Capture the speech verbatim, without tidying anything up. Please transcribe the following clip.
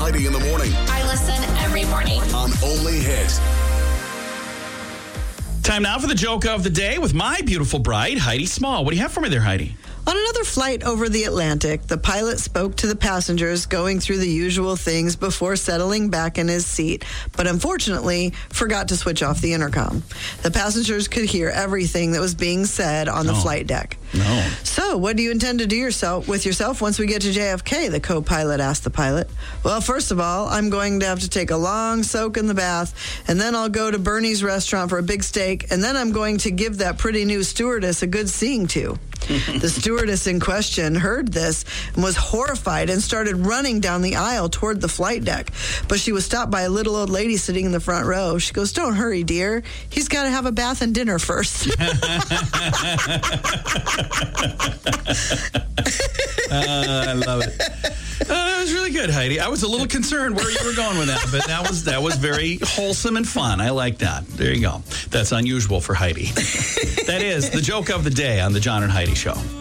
Heidi in the morning. I listen every morning. On Only Hit. Time now for the joke of the day with my beautiful bride, Heidi Small. What do you have for me there, Heidi? On another flight over the Atlantic, the pilot spoke to the passengers, going through the usual things before settling back in his seat, but unfortunately forgot to switch off the intercom. The passengers could hear everything that was being said on the No. flight deck. No. So, what do you intend to do yourself with yourself once we get to J F K? The co-pilot asked the pilot. Well, first of all, I'm going to have to take a long soak in the bath, and then I'll go to Bernie's restaurant for a big steak, and then I'm going to give that pretty new stewardess a good seeing to. The stewardess in question heard this and was horrified and started running down the aisle toward the flight deck. But she was stopped by a little old lady sitting in the front row. She goes, "Don't hurry, dear. He's got to have a bath and dinner first." uh, I love it. Uh, that was really good, Heidi. I was a little concerned where you were going with that, but that was that was very wholesome and fun. I like that. There you go. That's unusual for Heidi. That is the joke of the day on the John and Heidi Show.